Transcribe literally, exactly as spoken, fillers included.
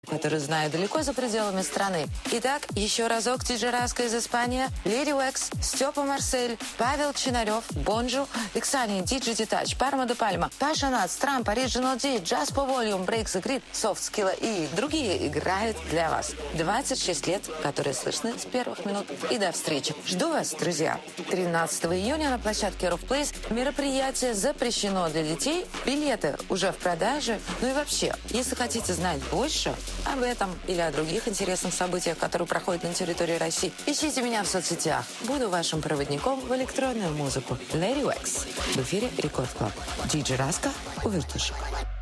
который знаю далеко за пределами страны. Итак, еще разок диджей Раска из Испании, Леди Уэкс, Степа Марсель, Павел Чинарев, Бонжу, Иксани, Диджи Детач, Парма де Пальма, Паша Нац, Трамп, Original D, Just по Volume, Break the Grid, Soft Skill и другие играют для вас. двадцать шесть лет, которые слышны с первых минут. И до встречи. Жду вас, друзья. тринадцатого июня на площадке Roof Place мероприятие запрещено для детей. Билеты уже в продаже. Ну и вообще, если хотите знать больше об этом или о других интересных событиях, которые проходят на территории России, ищите меня в соцсетях. Буду вашим проводником в электронную музыку. Lady Wax. В эфире Рекорд Клаб. Диджей Раска. Увертушек.